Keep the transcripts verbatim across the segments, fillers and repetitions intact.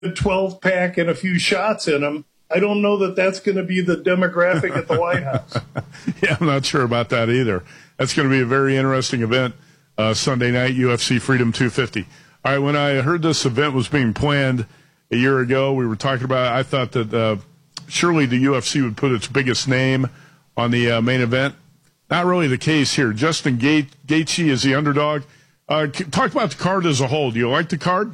twelve pack and a few shots in him. I don't know that that's going to be the demographic at the White House. Yeah, I'm not sure about that either. That's going to be a very interesting event uh, Sunday night, U F C Freedom two fifty. All right, when I heard this event was being planned a year ago, we were talking about it. I thought that uh, surely the U F C would put its biggest name on the uh, main event. Not really the case here. Justin Gate- Gaethje is the underdog. Uh, talk about the card as a whole. Do you like the card?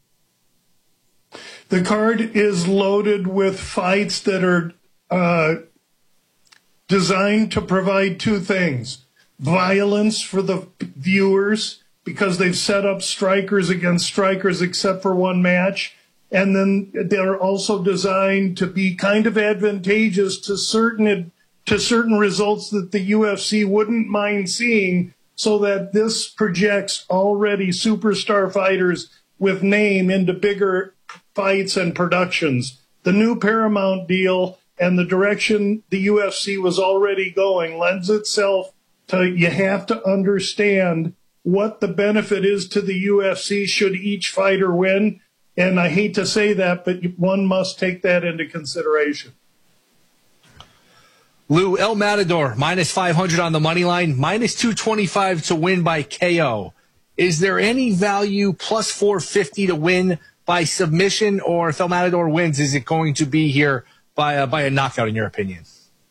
The card is loaded with fights that are uh, designed to provide two things. Violence for the viewers, because they've set up strikers against strikers except for one match. And then they're also designed to be kind of advantageous to certain to certain results that the U F C wouldn't mind seeing, so that this projects already superstar fighters with name into bigger fights and productions. The new Paramount deal and the direction the U F C was already going lends itself to, you have to understand what the benefit is to the U F C should each fighter win. And I hate to say that, but one must take that into consideration. Lou, El Matador, minus five hundred on the money line, minus two twenty-five to win by K O. Is there any value plus four fifty to win by submission, or if El Matador wins, is it going to be here by a, by a knockout, in your opinion?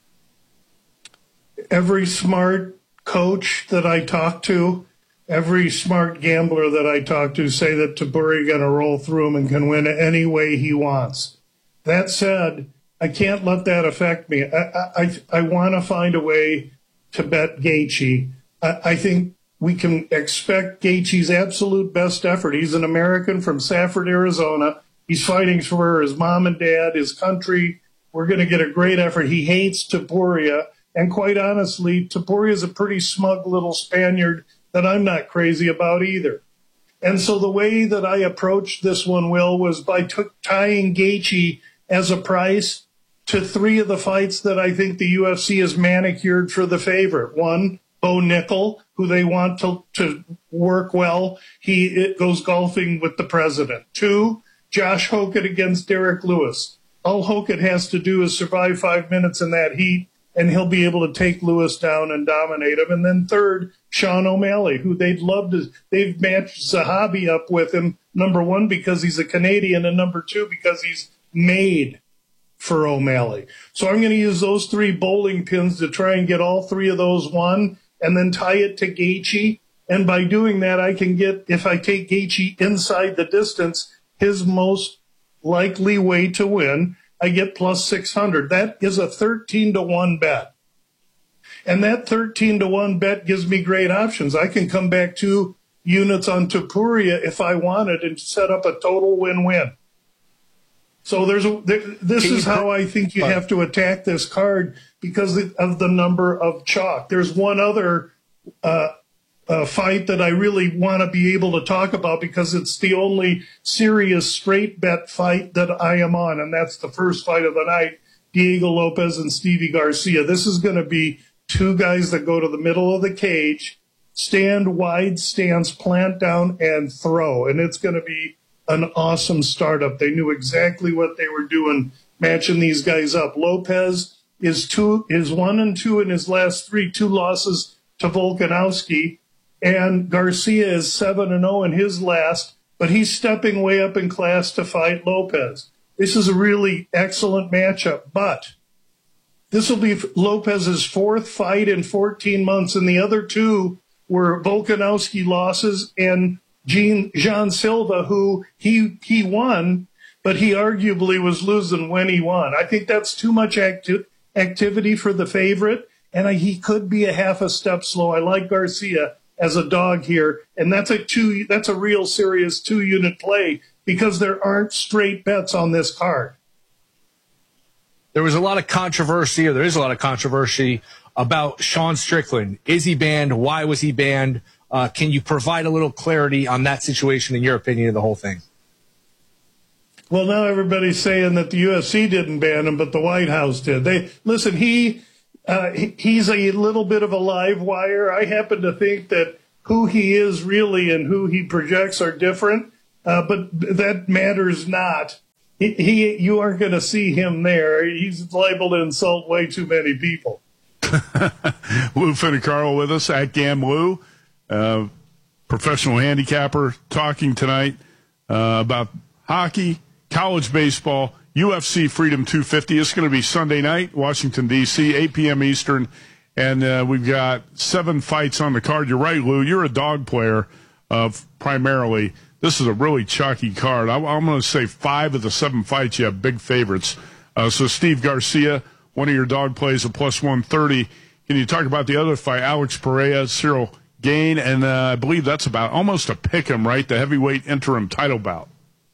Every smart coach that I talk to, every smart gambler that I talk to say that Topuria going to roll through him and can win any way he wants. That said, I can't let that affect me. I I, I want to find a way to bet Gaethje. I, I think we can expect Gaethje's absolute best effort. He's an American from Safford, Arizona. He's fighting for his mom and dad, his country. We're going to get a great effort. He hates Topuria. And quite honestly, Topuria is a pretty smug little Spaniard that I'm not crazy about either. And so the way that I approached this one, Will, was by t- tying Gaethje as a price to three of the fights that I think the U F C has manicured for the favorite. One, Bo Nickel, who they want to, to work well. He it goes golfing with the president. Two, Josh Hokett against Derek Lewis. All Hokett has to do is survive five minutes in that heat, and he'll be able to take Lewis down and dominate him. And then third, Sean O'Malley, who they'd love to, they've matched Zahabi up with him, number one, because he's a Canadian, and number two, because he's made for O'Malley. So I'm going to use those three bowling pins to try and get all three of those won, and then tie it to Gaethje. And by doing that, I can get, if I take Gaethje inside the distance, his most likely way to win, I get plus six hundred. That is a thirteen to one bet. And that thirteen to one bet gives me great options. I can come back two units on Topuria if I wanted and set up a total win-win. So there's a, there, this is how I think you have to attack this card because of the number of chalk. There's one other uh, uh, fight that I really want to be able to talk about because it's the only serious straight bet fight that I am on, and that's the first fight of the night, Diego Lopez and Stevie Garcia. This is going to be two guys that go to the middle of the cage, stand wide stance, plant down, and throw, and it's going to be an awesome startup. They knew exactly what they were doing, matching these guys up. Lopez is two, is one and two in his last three, two losses to Volkanovski, and Garcia is seven and zero in his last, but he's stepping way up in class to fight Lopez. This is a really excellent matchup, but this will be Lopez's fourth fight in fourteen months, and the other two were Volkanovski losses and Jean, Jean Silva, who he he won, but he arguably was losing when he won. I think that's too much acti- activity for the favorite, and I, he could be a half a step slow. I like Garcia as a dog here, and that's a two. That's a real serious two-unit play because there aren't straight bets on this card. There was a lot of controversy, or there is a lot of controversy about Sean Strickland. Is he banned? Why was he banned? Uh, can you provide a little clarity on that situation, in your opinion, of the whole thing? Well, now everybody's saying that the U F C didn't ban him, but the White House did. They listen. He, uh, he he's a little bit of a live wire. I happen to think that who he is really and who he projects are different, uh, but that matters not. he, he you aren't going to see him there. He's liable to insult way too many people. Lou Finicaro with us at Gam Lou, uh, professional handicapper, talking tonight uh, about hockey, college baseball, U F C Freedom two fifty. It's going to be Sunday night, Washington, D C, eight p.m. Eastern, and uh, we've got seven fights on the card. You're right, Lou. You're a dog player uh, primarily. This is a really chalky card. I, I'm going to say five of the seven fights you have big favorites. Uh, so Steve Garcia, one of your dog plays, a plus one thirty. Can you talk about the other fight, Alex Pereira, Cyril Gain, and uh, I believe that's about almost a pick 'em, right? The heavyweight interim title bout.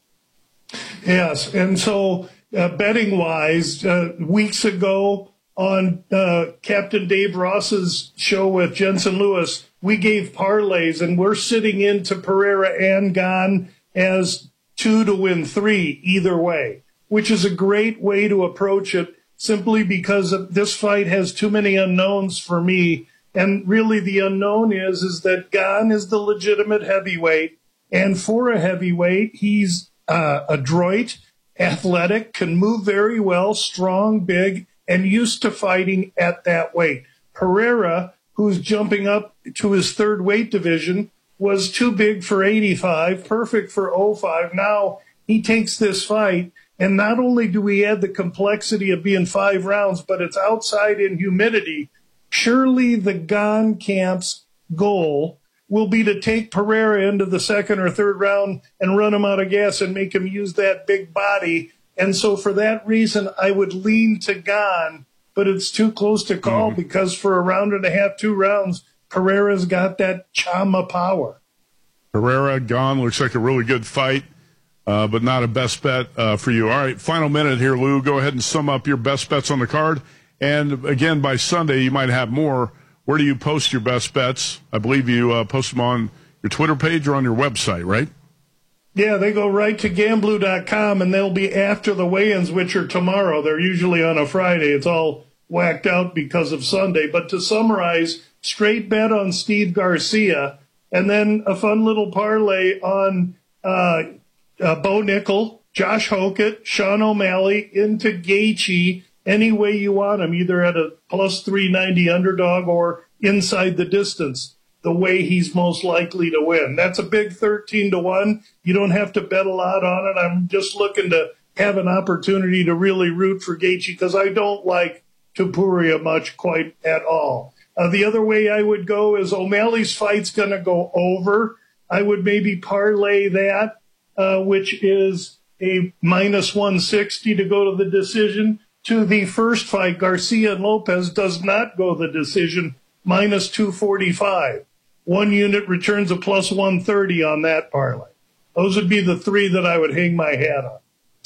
Yes, and so uh, betting-wise, uh, weeks ago on uh, Captain Dave Ross's show with Jensen Lewis, we gave parlays, and we're sitting into Pereira and Gane as two to win three either way, which is a great way to approach it simply because of this fight has too many unknowns for me. And really the unknown is, is that Gane is the legitimate heavyweight. And for a heavyweight, he's Uh, adroit, athletic, can move very well, strong, big, and used to fighting at that weight. Pereira, who's jumping up to his third weight division, was too big for eighty-five, perfect for oh five. Now he takes this fight, and not only do we add the complexity of being five rounds, but it's outside in humidity. Surely the Gane camp's goal will be to take Pereira into the second or third round and run him out of gas and make him use that big body. And so for that reason, I would lean to Gane, but it's too close to call mm-hmm. because for a round and a half, two rounds, Pereira's got that Chama power. Pereira, Gane looks like a really good fight, uh, but not a best bet uh, for you. All right, final minute here, Lou. Go ahead and sum up your best bets on the card. And again, by Sunday, you might have more. Where do you post your best bets? I believe you uh, post them on your Twitter page or on your website, right? Yeah, they go right to gamblu dot com, and they'll be after the weigh-ins, which are tomorrow. They're usually on a Friday. It's all whacked out because of Sunday. But to summarize, straight bet on Steve Garcia, and then a fun little parlay on uh, uh, Bo Nickel, Josh Hokett, Sean O'Malley, into Gaethje, any way you want him, either at a plus three ninety underdog or inside the distance, the way he's most likely to win. That's a big thirteen to one. You don't have to bet a lot on it. I'm just looking to have an opportunity to really root for Gaethje because I don't like Topuria much quite at all. Uh, the other way I would go is O'Malley's fight's going to go over. I would maybe parlay that, uh, which is a minus one sixty to go to the decision. To the first fight, Garcia and Lopez does not go the decision, minus two forty-five. One unit returns a plus one thirty on that parlay. Those would be the three that I would hang my hat on.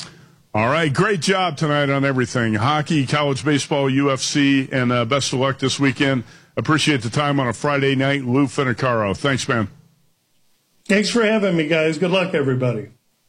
All right, great job tonight on everything. Hockey, college baseball, U F C, and uh, best of luck this weekend. Appreciate the time on a Friday night. Lou Finicaro. Thanks, man. Thanks for having me, guys. Good luck, everybody.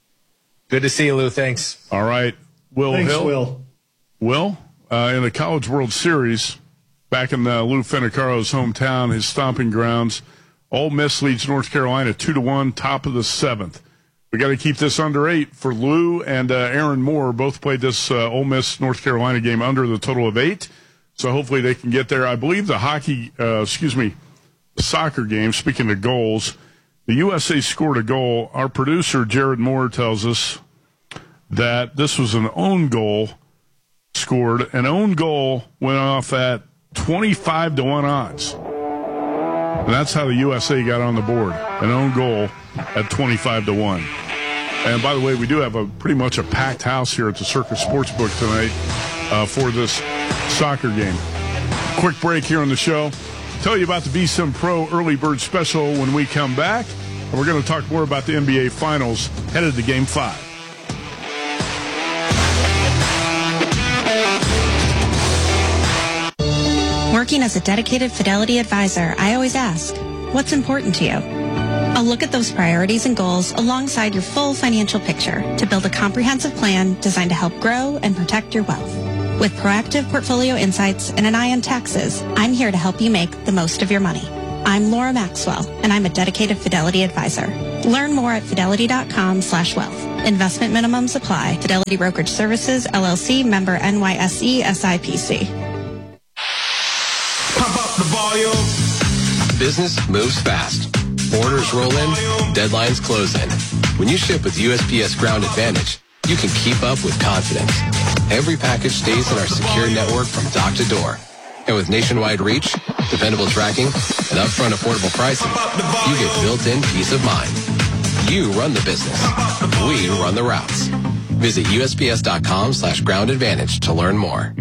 Good to see you, Lou. Thanks. All right. Will Thanks, Hill. Will. Will, uh, in the College World Series, back in uh, Lou Finicaro's hometown, his stomping grounds, Ole Miss leads North Carolina two to one, top of the seventh. We got to keep this under eight for Lou and uh, Aaron Moore. Both played this uh, Ole Miss North Carolina game under the total of eight, so hopefully they can get there. I believe the hockey, uh, excuse me, the soccer game. Speaking of goals, the U S A scored a goal. Our producer Jared Moore tells us that this was an own goal. Scored an own goal, went off at twenty-five to one odds. And that's how the U S A got on the board. An own goal at twenty-five to one. And by the way, we do have a pretty much a packed house here at the Circus Sportsbook tonight uh, for this soccer game. Quick break here on the show. Tell you about the V SIM Pro Early Bird Special when we come back. And we're going to talk more about the N B A Finals headed to Game five. Working as a dedicated Fidelity advisor, I always ask, what's important to you? I'll look at those priorities and goals alongside your full financial picture to build a comprehensive plan designed to help grow and protect your wealth. With proactive portfolio insights and an eye on taxes, I'm here to help you make the most of your money. I'm Laura Maxwell, and I'm a dedicated Fidelity advisor. Learn more at fidelity.com slash wealth. Investment minimums apply. Fidelity Brokerage Services, L L C, member N Y S E, S I P C. Pump up the volume. Business moves fast. Orders roll in, deadlines close in. When you ship with U S P S Ground Advantage, you can keep up with confidence. Every package stays in our secure network from dock to door. And with nationwide reach, dependable tracking, and upfront affordable pricing, you get built-in peace of mind. You run the business. We run the routes. Visit USPS.com slash ground advantage to learn more.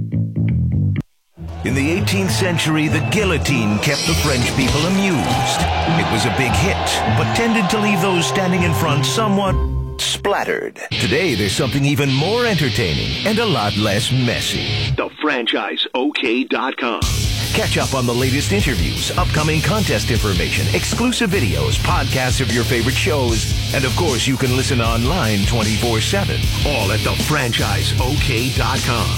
In the eighteenth century, the guillotine kept the French people amused. It was a big hit, but tended to leave those standing in front somewhat splattered. Today, there's something even more entertaining and a lot less messy. the franchise O K dot com. Catch up on the latest interviews, upcoming contest information, exclusive videos, podcasts of your favorite shows, and of course, you can listen online twenty-four seven. All at the franchise O K dot com.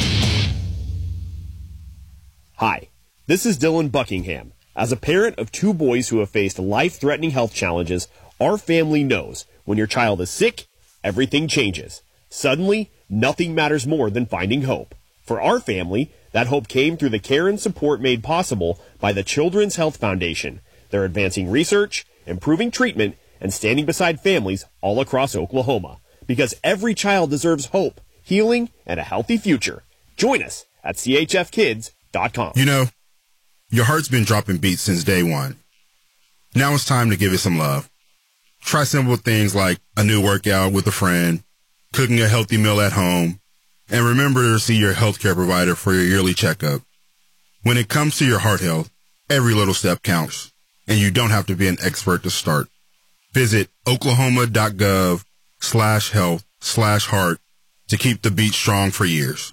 Hi, this is Dylan Buckingham. As a parent of two boys who have faced life-threatening health challenges, our family knows when your child is sick, everything changes. Suddenly, nothing matters more than finding hope. For our family, that hope came through the care and support made possible by the Children's Health Foundation. They're advancing research, improving treatment, and standing beside families all across Oklahoma. Because every child deserves hope, healing, and a healthy future. Join us at C H F kids dot com. You know, your heart's been dropping beats since day one. Now it's time to give it some love. Try simple things like a new workout with a friend, cooking a healthy meal at home, and remember to see your healthcare provider for your yearly checkup. When it comes to your heart health, every little step counts, and you don't have to be an expert to start. Visit oklahoma.gov slash health slash heart to keep the beat strong for years.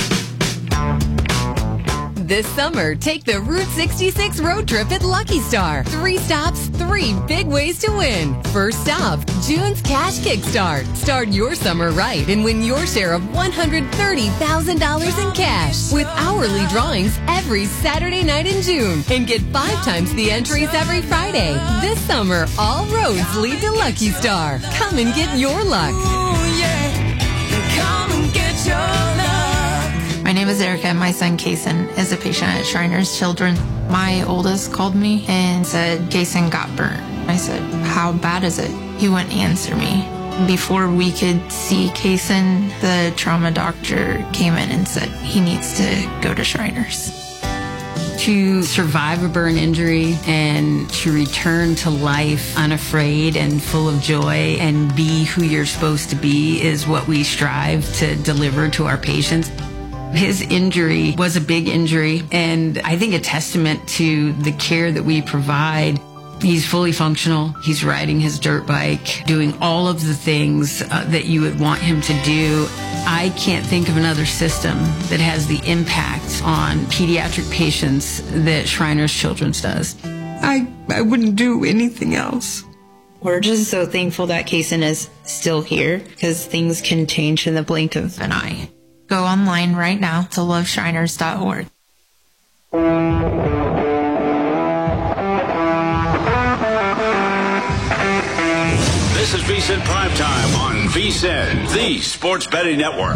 This summer, take the Route sixty-six road trip at Lucky Star. Three stops, three big ways to win. First stop, June's Cash Kickstart. Start your summer right and win your share of one hundred thirty thousand dollars in cash with hourly drawings every Saturday night in June. And get five times the entries every Friday. This summer, all roads lead to Lucky Star. Come and get your luck. Ooh, yeah. Come and get your luck. My name is Erica. My son, Kason, is a patient at Shriners Children. My oldest called me and said, Kason got burnt. I said, how bad is it? He wouldn't answer me. Before we could see Kason, the trauma doctor came in and said he needs to go to Shriners. To survive a burn injury and to return to life unafraid and full of joy and be who you're supposed to be is what we strive to deliver to our patients. His injury was a big injury, and I think a testament to the care that we provide. He's fully functional. He's riding his dirt bike, doing all of the things uh, that you would want him to do. I can't think of another system that has the impact on pediatric patients that Shriners Children's does. I, I wouldn't do anything else. We're just so thankful that Kason is still here because things can change in the blink of an eye. Go online right now to love shriners dot org. This is V S I N Primetime on V S I N, the Sports Betting Network.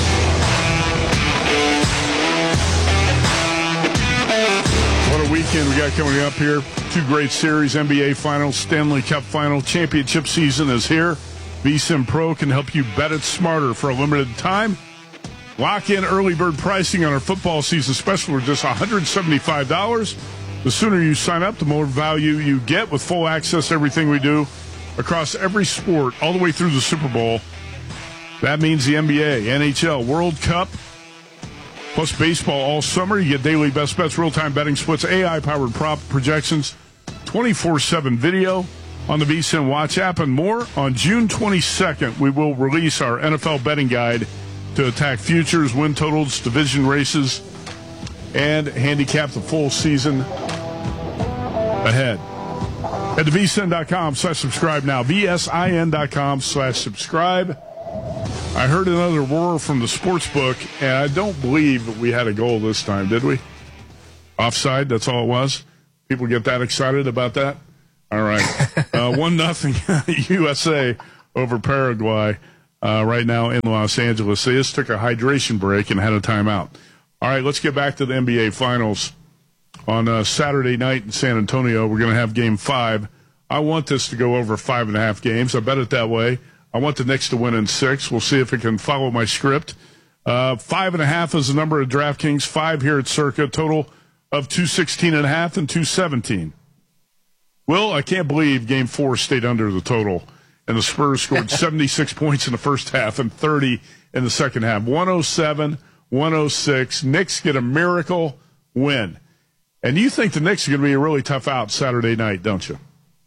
What a weekend we got coming up here. Two great series, N B A Finals, Stanley Cup Final, championship season is here. V S I N Pro can help you bet it smarter for a limited time. Lock in early bird pricing on our football season special for just one hundred seventy-five dollars. The sooner you sign up, the more value you get with full access to everything we do across every sport, all the way through the Super Bowl. That means the N B A, N H L, World Cup, plus baseball all summer. You get daily best bets, real-time betting splits, A I-powered prop projections, twenty-four seven video on the V S I N Watch app, and more. On June twenty-second, we will release our N F L betting guide to attack futures, win totals, division races, and handicap the full season ahead. At the V S I N dot com slash subscribe now. V S I N dot com slash subscribe. I heard another roar from the sports book, and I don't believe that we had a goal this time, did we? Offside, that's all it was. People get that excited about that. All right. Uh, one nothing U S A over Paraguay uh, right now in Los Angeles. They just took a hydration break and had a timeout. All right, let's get back to the N B A Finals. On uh, Saturday night in San Antonio, we're going to have Game five. I want this to go over five and a half games. I bet it that way. I want the Knicks to win in six. We'll see if it can follow my script. Uh, five and a half is the number of DraftKings. Five here at Circa. Total of two sixteen and a half and two seventeen. Will, I can't believe Game four stayed under the total. And the Spurs scored seventy-six points in the first half and thirty in the second half. one oh seven, one oh six. Knicks get a miracle win. And you think the Knicks are going to be a really tough out Saturday night, don't you?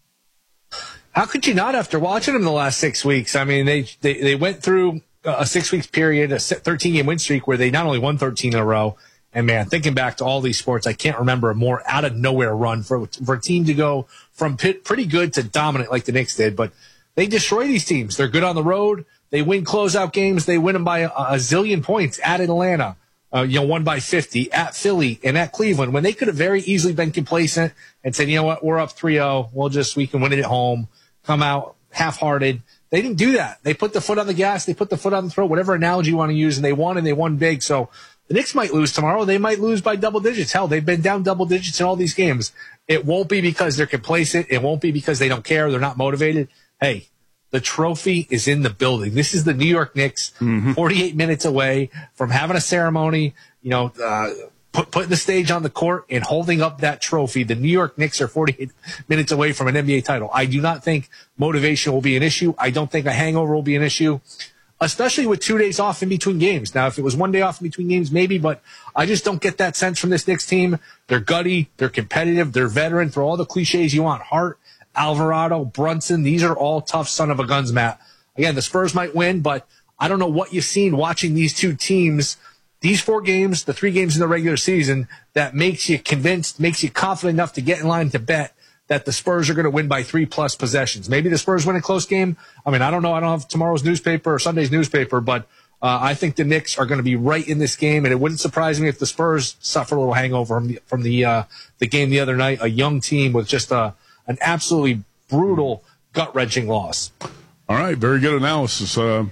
How could you not after watching them the last six weeks? I mean, they they, they went through a six-week period, a thirteen-game win streak where they not only won thirteen in a row, and, man, thinking back to all these sports, I can't remember a more out-of-nowhere run for, for a team to go from pretty good to dominant like the Knicks did. But they destroy these teams. They're good on the road. They win closeout games. They win them by a, a zillion points at Atlanta. Uh, you know, one by fifty, at Philly, and at Cleveland, when they could have very easily been complacent and said, you know what, we're up three oh. We'll just, we can win it at home. Come out half-hearted. They didn't do that. They put the foot on the gas. They put the foot on the throat, whatever analogy you want to use, and they won, and they won big. So the Knicks might lose tomorrow. They might lose by double digits. Hell, they've been down double digits in all these games. It won't be because they're complacent. It won't be because they don't care. They're not motivated. Hey, the trophy is in the building. This is the New York Knicks, mm-hmm. forty-eight minutes away from having a ceremony, you know, uh, Put, putting the stage on the court and holding up that trophy. The New York Knicks are forty-eight minutes away from an N B A title. I do not think motivation will be an issue. I don't think a hangover will be an issue, especially with two days off in between games. Now, if it was one day off in between games, maybe, but I just don't get that sense from this Knicks team. They're gutty. They're competitive. They're veteran. Throw all the cliches you want. Hart, Alvarado, Brunson. These are all tough son of a guns, Matt. Again, the Spurs might win, but I don't know what you've seen watching these two teams. These four games, the three games in the regular season, that makes you convinced, makes you confident enough to get in line to bet that the Spurs are going to win by three-plus possessions. Maybe the Spurs win a close game. I mean, I don't know. I don't have tomorrow's newspaper or Sunday's newspaper, but uh, I think the Knicks are going to be right in this game, and it wouldn't surprise me if the Spurs suffer a little hangover from the, from the, uh, the game the other night, a young team with just a, an absolutely brutal, gut-wrenching loss. All right, very good analysis. Uh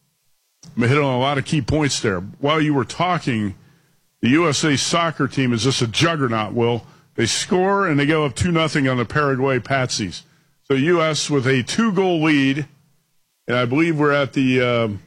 I'm hit on a lot of key points there. While you were talking, the U S A soccer team is just a juggernaut, Will. They score and they go up two nothing on the Paraguay Patsies. So U S with a two-goal lead, and I believe we're at the um,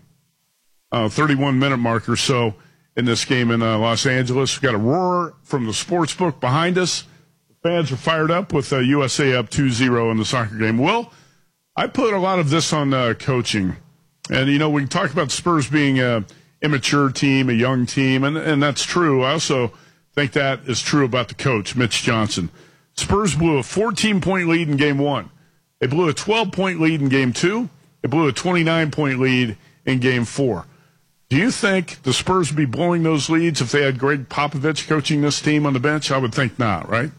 uh, thirty-one minute mark or so in this game in uh, Los Angeles. We've got a roar from the sports book behind us. The fans are fired up with uh, U S A up two zero in the soccer game. Will, I put a lot of this on uh, coaching. And, you know, we talk about Spurs being an immature team, a young team, and, and that's true. I also think that is true about the coach, Mitch Johnson. Spurs blew a fourteen-point lead in game one. They blew a twelve-point lead in game two. They blew a twenty-nine-point lead in game four. Do you think the Spurs would be blowing those leads if they had Greg Popovich coaching this team on the bench? I would think not, right?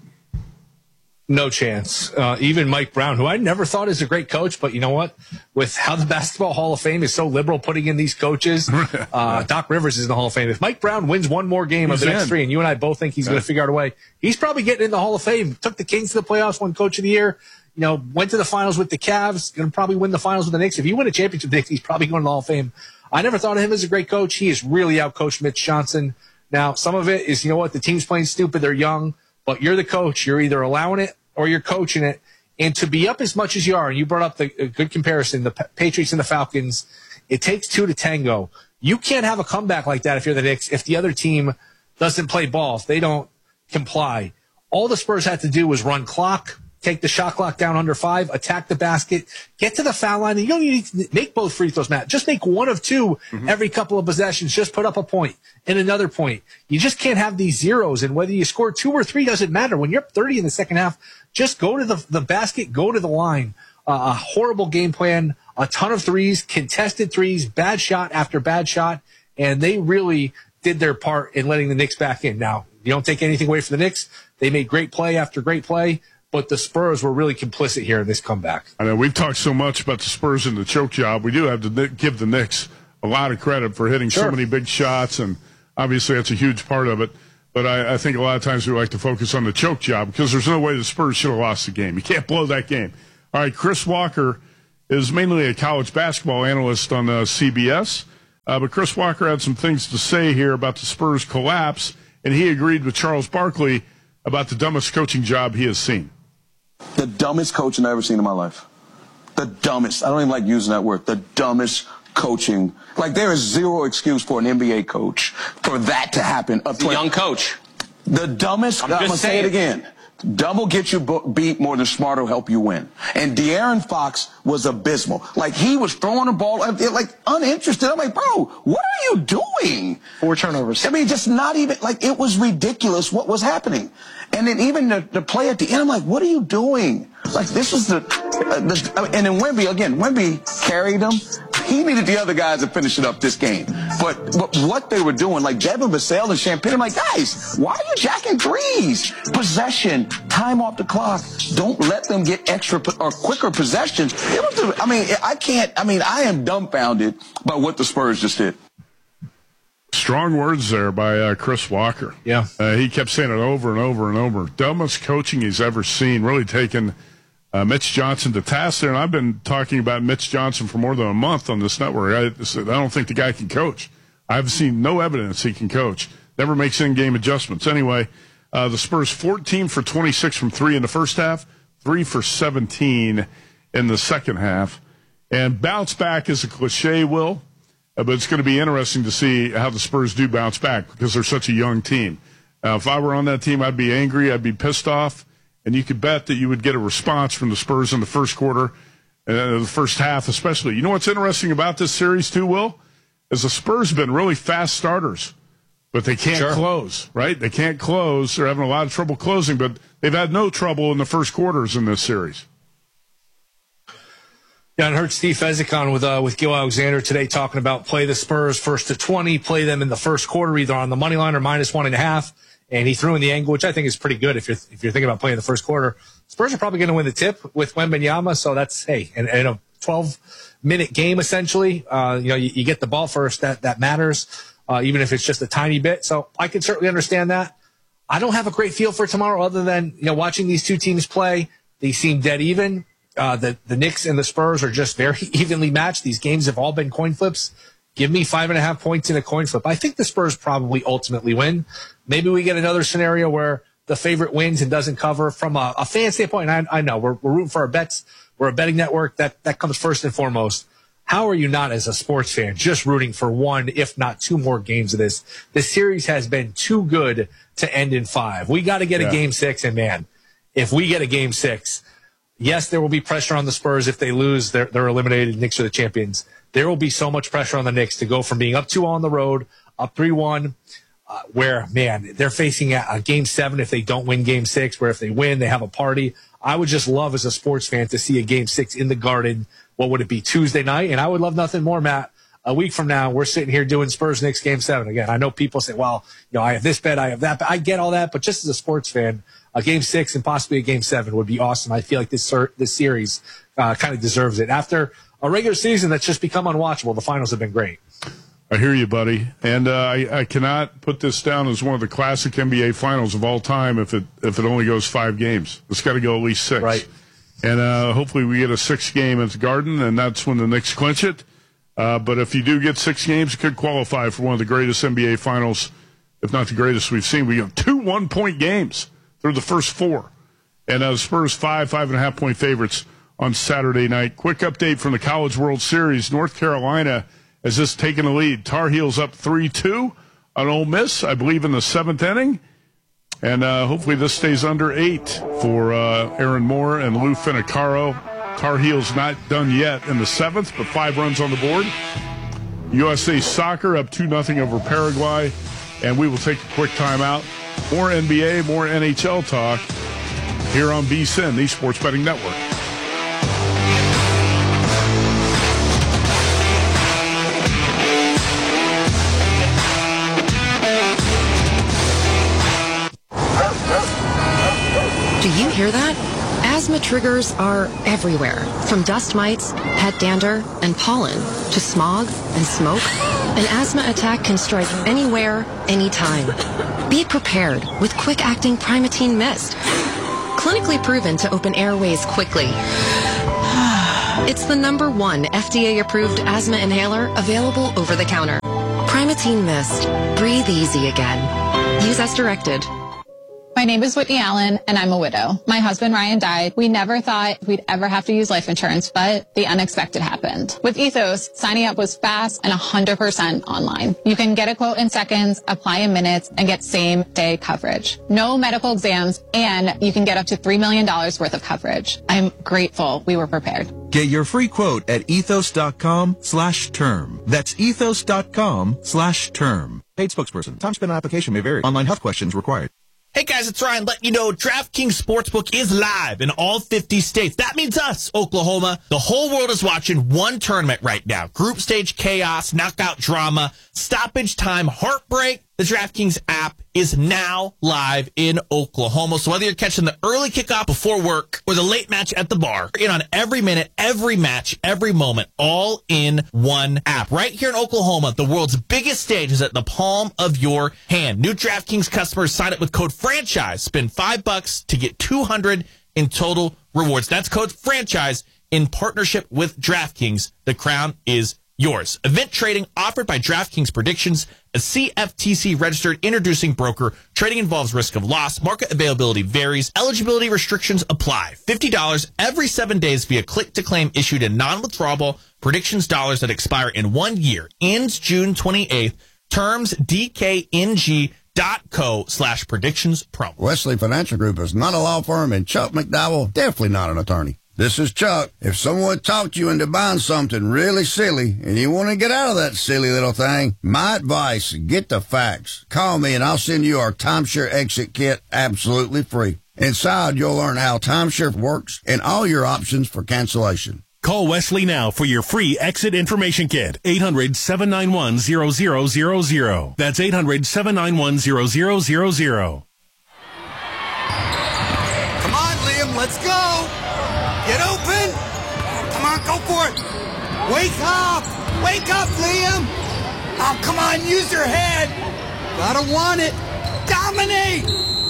No chance. Uh, even Mike Brown, who I never thought is a great coach, but you know what? With how the Basketball Hall of Fame is so liberal putting in these coaches, uh, Doc Rivers is in the Hall of Fame. If Mike Brown wins one more game he's of the next in. three, and you and I both think he's yeah. going to figure out a way, he's probably getting in the Hall of Fame. Took the Kings to the playoffs, won Coach of the Year, you know, went to the finals with the Cavs, going to probably win the finals with the Knicks. If you win a championship with the Knicks, he's probably going to the Hall of Fame. I never thought of him as a great coach. He has really outcoached Mitch Johnson. Now, some of it is, you know what, the team's playing stupid, they're young, but you're the coach. You're either allowing it or you're coaching it. And to be up as much as you are, and you brought up the a good comparison, the Patriots and the Falcons, it takes two to tango. You can't have a comeback like that if you're the Knicks, if the other team doesn't play ball, if they don't comply. All the Spurs had to do was run clock, take the shot clock down under five, attack the basket, get to the foul line. And you don't need to make both free throws, Matt. Just make one of two mm-hmm. every couple of possessions. Just put up a point and another point. You just can't have these zeros. And whether you score two or three doesn't matter. When you're up thirty in the second half, just go to the, the basket, go to the line. Uh, a horrible game plan, a ton of threes, contested threes, bad shot after bad shot. And they really did their part in letting the Knicks back in. Now, you don't take anything away from the Knicks. They made great play after great play. But the Spurs were really complicit here in this comeback. I know we've talked so much about the Spurs and the choke job. We do have to give the Knicks a lot of credit for hitting sure. so many big shots, and obviously that's a huge part of it. But I, I think a lot of times we like to focus on the choke job because there's no way the Spurs should have lost the game. You can't blow that game. All right, Chris Walker is mainly a college basketball analyst on uh, C B S. Uh, but Chris Walker had some things to say here about the Spurs collapse, and he agreed with Charles Barkley about the dumbest coaching job he has seen. The dumbest coaching I've ever seen in my life. The dumbest. I don't even like using that word. The dumbest coaching. Like, there is zero excuse for an N B A coach for that to happen. A young coach. The dumbest. I'm, I'm going to say it again. Dumb will get you beat more than smart will help you win. And De'Aaron Fox was abysmal. Like, he was throwing the ball, like, uninterested. I'm like, bro, what are you doing? Four turnovers. I mean, just not even, like, it was ridiculous what was happening. And then even the, the play at the end, I'm like, what are you doing? Like, this was the, uh, this, and then Wemby, again, Wemby carried them. He needed the other guys to finish it up this game. But, but what they were doing, like Devin Vassell and Champagne, I'm like, guys, why are you jacking threes? Possession, time off the clock. Don't let them get extra or quicker possessions. It was, I mean, I can't, I mean, I am dumbfounded by what the Spurs just did. Strong words there by uh, Chris Walker. Yeah. Uh, he kept saying it over and over and over. Dumbest coaching he's ever seen, really taking uh, Mitch Johnson to task there. And I've been talking about Mitch Johnson for more than a month on this network. I, I don't think the guy can coach. I've seen no evidence he can coach. Never makes in-game adjustments. Anyway, uh, the Spurs fourteen for twenty-six from three in the first half, three for seventeen in the second half. And bounce back is a cliche, Will. Uh, but it's going to be interesting to see how the Spurs do bounce back because they're such a young team. Uh, if I were on that team, I'd be angry. I'd be pissed off. And you could bet that you would get a response from the Spurs in the first quarter, uh, the first half especially. You know what's interesting about this series too, Will? Is the Spurs have been really fast starters, but they can't sure. close, right? They can't close. They're having a lot of trouble closing, but they've had no trouble in the first quarters in this series. Yeah, I heard Steve Fezzik with uh, with Gil Alexander today talking about play the Spurs first to twenty, play them in the first quarter either on the money line or minus one and a half. And he threw in the angle, which I think is pretty good if you're if you're thinking about playing the first quarter. Spurs are probably going to win the tip with Wembanyama, so that's hey, in, in a twelve minute game essentially. Uh, you know, you, you get the ball first, that that matters, uh, even if it's just a tiny bit. So I can certainly understand that. I don't have a great feel for tomorrow, other than you know watching these two teams play. They seem dead even. Uh, the, the Knicks and the Spurs are just very evenly matched. These games have all been coin flips. Give me five and a half points in a coin flip. I think the Spurs probably ultimately win. Maybe we get another scenario where the favorite wins and doesn't cover. From a, a fan standpoint, I, I know we're, we're rooting for our bets. We're a betting network. That, that comes first and foremost. How are you not, as a sports fan, just rooting for one, if not two more games of this? This series has been too good to end in five. We got to get yeah. a game six, and man, if we get a game six, yes, there will be pressure on the Spurs. If they lose, they're, they're eliminated. Knicks are the champions. There will be so much pressure on the Knicks to go from being up two on the road, up three one, uh, where, man, they're facing a, a game seven if they don't win game six, where if they win, they have a party. I would just love, as a sports fan, to see a game six in the Garden. What would it be, Tuesday night? And I would love nothing more, Matt. A week from now, we're sitting here doing Spurs Knicks game seven. Again, I know people say, well, you know, I have this bet, I have that bet. I get all that, but just as a sports fan, a game six and possibly a game seven would be awesome. I feel like this this series uh, kind of deserves it. After a regular season that's just become unwatchable, the finals have been great. I hear you, buddy. And uh, I, I cannot put this down as one of the classic N B A finals of all time if it if it only goes five games. It's got to go at least six. Right. And uh, hopefully we get a sixth game at the Garden, and that's when the Knicks clinch it. Uh, but if you do get six games, it could qualify for one of the greatest N B A finals, if not the greatest we've seen. We have two one-point games through the first four. And uh, Spurs five, five and a half point favorites on Saturday night. Quick update from the College World Series. North Carolina has just taken the lead. Tar Heels up three two on Ole Miss, I believe, in the seventh inning. And uh, hopefully this stays under eight for uh, Aaron Moore and Lou Finicaro. Tar Heels not done yet in the seventh, but five runs on the board. U S A Soccer up two nothing over Paraguay. And we will take a quick timeout. More N B A, more N H L talk here on V S I N, the Sports Betting Network. Do you hear that? Asthma triggers are everywhere, from dust mites, pet dander, and pollen, to smog and smoke. An asthma attack can strike anywhere, anytime. Be prepared with quick-acting Primatene Mist. Clinically proven to open airways quickly. It's the number one F D A-approved asthma inhaler available over the counter. Primatene Mist. Breathe easy again. Use as directed. My name is Whitney Allen, and I'm a widow. My husband, Ryan, died. We never thought we'd ever have to use life insurance, but the unexpected happened. With Ethos, signing up was fast and one hundred percent online. You can get a quote in seconds, apply in minutes, and get same-day coverage. No medical exams, and you can get up to three million dollars worth of coverage. I'm grateful we were prepared. Get your free quote at ethos.com slash term. That's ethos.com slash term. Paid spokesperson. Time spent on application may vary. Online health questions required. Hey guys, it's Ryan letting you know DraftKings Sportsbook is live in all fifty states. That means us, Oklahoma. The whole world is watching one tournament right now. Group stage chaos, knockout drama, stoppage time, heartbreak. The DraftKings app is now live in Oklahoma. So whether you're catching the early kickoff before work or the late match at the bar, you're in on every minute, every match, every moment, all in one app. Right here in Oklahoma, the world's biggest stage is at the palm of your hand. New DraftKings customers sign up with code FRANCHISE. Spend five bucks to get two hundred in total rewards. That's code FRANCHISE in partnership with DraftKings. The crown is yours. Event trading offered by DraftKings Predictions, a C F T C-registered introducing broker. Trading involves risk of loss. Market availability varies. Eligibility restrictions apply. fifty dollars every seven days via click-to-claim issued in non-withdrawable Predictions dollars that expire in one year. Ends June twenty-eighth. Terms D K N G dot co slash predictions promo. Wesley Financial Group is not a law firm, and Chuck McDowell definitely not an attorney. This is Chuck. If someone talked you into buying something really silly and you want to get out of that silly little thing, my advice, get the facts. Call me and I'll send you our timeshare exit kit absolutely free. Inside, you'll learn how timeshare works and all your options for cancellation. Call Wesley now for your free exit information kit. eight hundred, seven nine one, zero zero zero zero. That's eight hundred, seven nine one, zero zero zero zero. Come on, Liam, let's go. Get open! Come on, go for it! Wake up! Wake up, Liam! Oh, come on, use your head! Gotta want it! Dominate!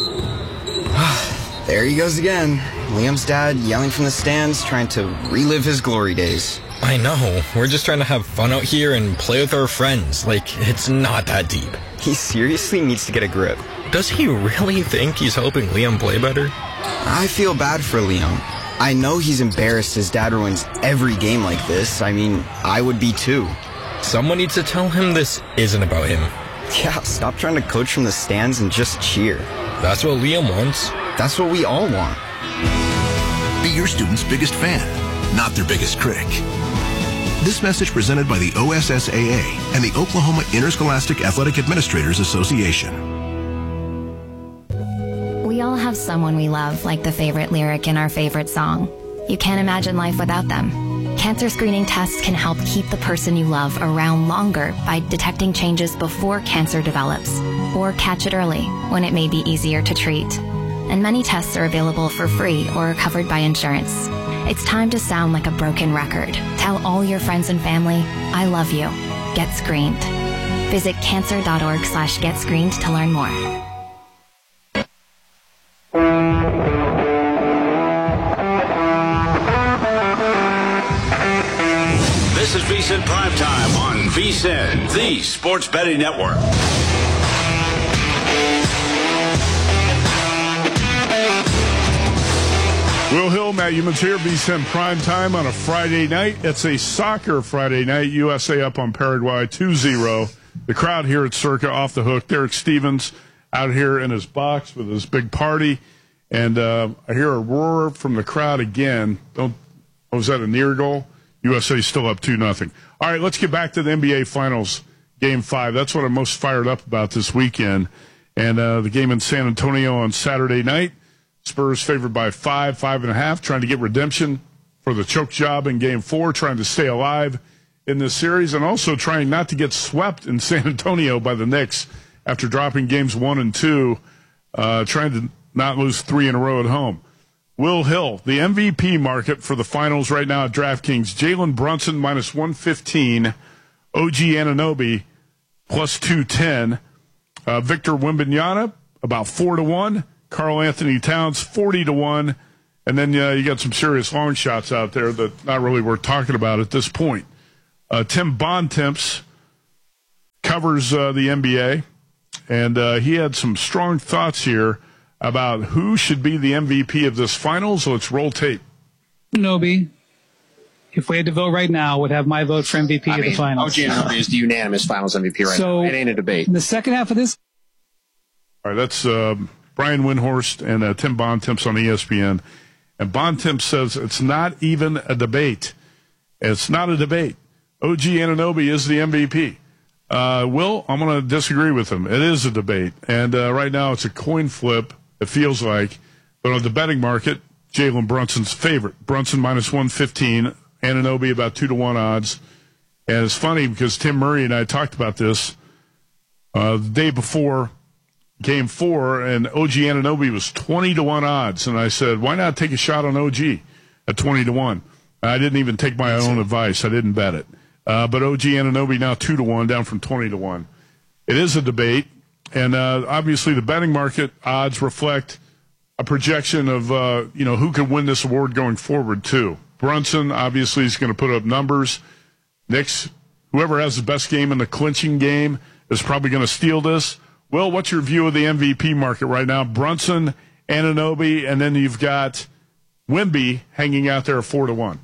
There he goes again. Liam's dad yelling from the stands, trying to relive his glory days. I know. We're just trying to have fun out here and play with our friends. Like, it's not that deep. He seriously needs to get a grip. Does he really think he's helping Liam play better? I feel bad for Liam. I know he's embarrassed his dad ruins every game like this. I mean, I would be too. Someone needs to tell him this isn't about him. Yeah, stop trying to coach from the stands and just cheer. That's what Liam wants. That's what we all want. Be your student's biggest fan, not their biggest critic. This message presented by the O S S A A and the Oklahoma Interscholastic Athletic Administrators Association. We all have someone we love, like the favorite lyric in our favorite song. You can't imagine life without them. Cancer screening tests can help keep the person you love around longer by detecting changes before cancer develops, or catch it early when it may be easier to treat. And many tests are available for free or covered by insurance. It's time to sound like a broken record. Tell all your friends and family, I love you. Get screened. Visit cancer.org slash get screened to learn more. This is VSiN Primetime on VSiN, the Sports Betting Network. Will Hill, Matt Youmans here, VSiN Primetime on a Friday night. It's a soccer Friday night. U S A up on Paraguay two zero. The crowd here at Circa off the hook. Derek Stevens out here in his box with his big party. And uh, I hear a roar from the crowd again. Don't. Oh, was that a near goal? U S A still up two nothing. All right, let's get back to the N B A Finals, Game five. That's what I'm most fired up about this weekend. And uh, the game in San Antonio on Saturday night. Spurs favored by five, five and a half, trying to get redemption for the choke job in Game four, trying to stay alive in this series, and also trying not to get swept in San Antonio by the Knicks after dropping Games one and two, uh, trying to not lose three in a row at home. Will Hill, the M V P market for the finals right now at DraftKings, Jalen Brunson minus one fifteen, O G Anunoby plus two ten, Uh, Victor Wembanyama, about four to one. Karl Anthony Towns, forty to one. And then uh, you got some serious long shots out there that not really worth talking about at this point. Uh, Tim Bontemps covers uh, the N B A, and uh, he had some strong thoughts here about who should be the M V P of this finals. Let's roll tape. Anunoby, if we had to vote right now, would have my vote for M V P I of mean, the finals. O G Anunoby is the unanimous finals M V P right So, now. It ain't a debate. In the second half of this, All right, that's uh, Brian Windhorst and uh, Tim Bontemps on E S P N. And Bontemps says it's not even a debate. It's not a debate. O G Anunoby is the M V P. Uh, Will, I'm going to disagree with him. It is a debate. And uh, right now it's a coin flip, it feels like. But on the betting market, Jalen Brunson's favorite. Brunson minus one fifteen, Anunoby about two to one odds. And it's funny because Tim Murray and I talked about this uh, the day before Game four, and O G Anunoby was twenty to one odds. And I said, why not take a shot on O G at twenty to one? I didn't even take my own advice. I didn't bet it. Uh, but O G Anunoby now two to one, down from twenty to one. It is a debate. And uh, obviously the betting market odds reflect a projection of, uh, you know, who could win this award going forward, too. Brunson, obviously, is going to put up numbers. Knicks, whoever has the best game in the clinching game is probably going to steal this. Will, what's your view of the M V P market right now? Brunson, Anunoby, and then you've got Wemby hanging out there at four to one.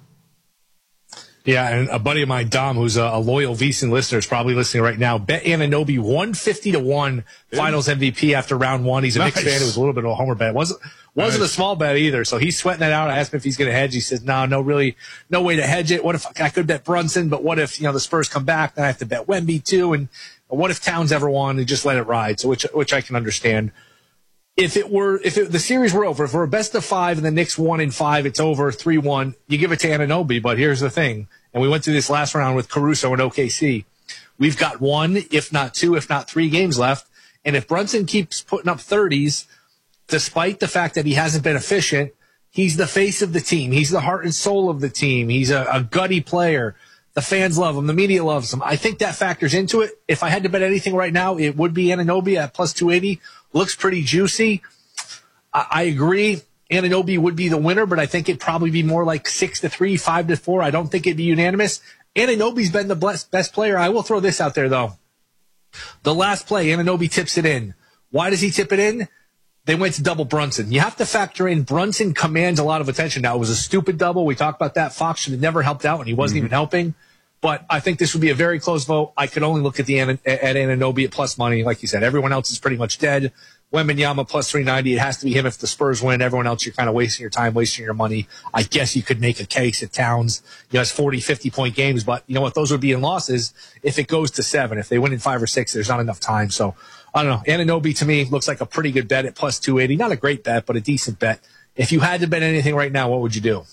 Yeah, and a buddy of mine, Dom, who's a, a loyal VSiN listener, is probably listening right now. Bet Anunoby one fifty to one Finals M V P after round one. He's a Nice. Knicks fan. It was a little bit of a homer bet. Wasn't wasn't Nice. a small bet either. So he's sweating that out. I asked him if he's going to hedge. He says, "No, no, really, no way to hedge it. What if I could bet Brunson, but what if you know the Spurs come back? Then I have to bet Wemby too. And what if Towns ever won and just let it ride?" So which which I can understand. If it were, if it, the series were over, if we're a best of five and the Knicks won in five, it's over three one. You give it to Anunoby, but here's the thing. And we went through this last round with Caruso and O K C. We've got one, if not two, if not three games left. And if Brunson keeps putting up thirties, despite the fact that he hasn't been efficient, he's the face of the team. He's the heart and soul of the team. He's a, a gutty player. The fans love him. The media loves him. I think that factors into it. If I had to bet anything right now, it would be Anunoby at plus two eighty. Looks pretty juicy. I, I agree. Anunoby would be the winner, but I think it'd probably be more like six to three, five to four. I don't think it'd be unanimous. Anunoby's been the best, best player. I will throw this out there, though. The last play, Anunoby tips it in. Why does he tip it in? They went to double Brunson. You have to factor in Brunson commands a lot of attention. Now, it was a stupid double. We talked about that. Fox should have never helped out, and he wasn't mm-hmm. even helping. But I think this would be a very close vote. I could only look at the at Anunoby at plus money. Like you said, everyone else is pretty much dead. Wembanyama plus three ninety. It has to be him if the Spurs win. Everyone else, you're kind of wasting your time, wasting your money. I guess you could make a case at Towns. You know, it's forty, fifty point games, but you know what? Those would be in losses if it goes to seven. If they win in five or six, there's not enough time. So I don't know. Anunoby to me looks like a pretty good bet at plus two eighty. Not a great bet, but a decent bet. If you had to bet anything right now, what would you do?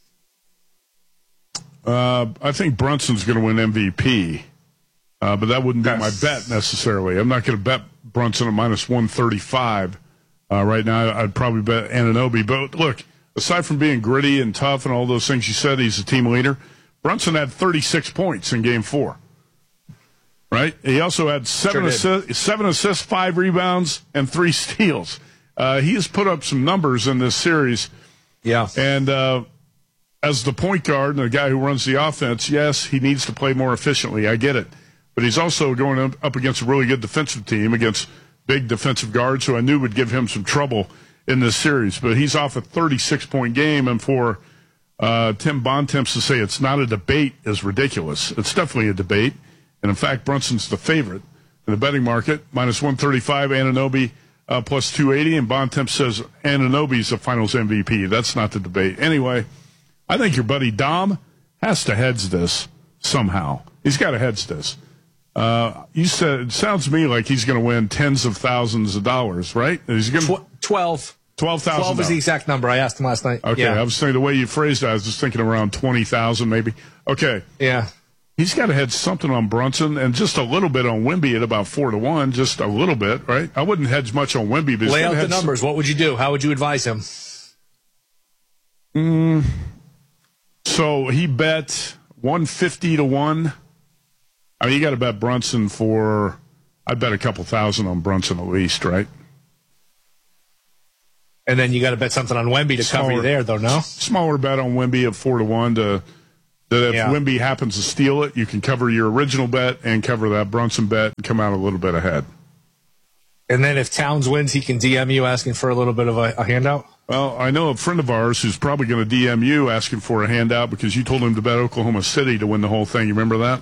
Uh, I think Brunson's going to win M V P, uh, but that wouldn't be my bet necessarily. I'm not going to bet Brunson at minus one thirty-five uh, right now. I'd probably bet Anunoby. But look, aside from being gritty and tough and all those things you said, he's a team leader. Brunson had thirty-six points in Game Four. Right? He also had seven, Sure assi- seven assists, five rebounds, and three steals. Uh, he has put up some numbers in this series. Yeah, and. Uh, As the point guard and the guy who runs the offense, yes, he needs to play more efficiently. I get it. But he's also going up against a really good defensive team, against big defensive guards who I knew would give him some trouble in this series. But he's off a thirty-six point game, and for uh, Tim Bontemps to say it's not a debate is ridiculous. It's definitely a debate. And, in fact, Brunson's the favorite in the betting market, minus one thirty-five, Anunoby uh, plus two eighty, and Bontemps says Anunoby's the finals M V P. That's not the debate. Anyway, I think your buddy Dom has to hedge this somehow. He's got to hedge this. Uh, you said it sounds to me like he's going to win tens of thousands of dollars, right? He's going to twelve. Twelve thousand. Twelve is the exact number. I asked him last night. Okay, yeah. I was thinking the way you phrased it, I was just thinking around twenty thousand, maybe. Okay. Yeah. He's got to hedge something on Brunson and just a little bit on Wemby at about four to one, just a little bit, right? I wouldn't hedge much on Wemby. But lay out the numbers. Some... What would you do? How would you advise him? Mm. So he bet one fifty to one. I mean, you got to bet Brunson for I'd bet a couple thousand on Brunson at least, right? And then you got to bet something on Wemby to Smaller, cover you there, though, no? Smaller bet on Wemby at four to one to that if Yeah. Wemby happens to steal it, you can cover your original bet and cover that Brunson bet and come out a little bit ahead. And then if Towns wins, he can D M you asking for a little bit of a, a handout? Well, I know a friend of ours who's probably going to D M you asking for a handout because you told him to bet Oklahoma City to win the whole thing. You remember that?